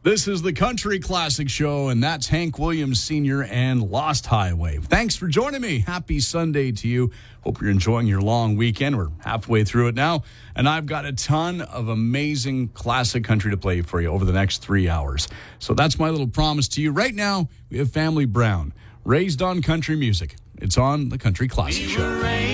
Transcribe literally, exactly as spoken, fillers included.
This is the Country Classic Show, and that's Hank Williams Senior and Lost Highway. Thanks for joining me. Happy Sunday to you. Hope you're enjoying your long weekend. We're halfway through it now, and I've got a ton of amazing classic country to play for you over the next three hours. So that's my little promise to you. Right now, we have Family Brown, raised on country music. It's on the Country Classic Show.